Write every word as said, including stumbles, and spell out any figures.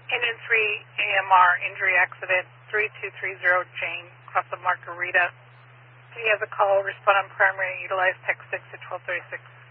N N three A M R, injury accident, three two three zero Jane, cross of Margarita. He has a call, respond on primary, utilize text six at twelve thirty-six.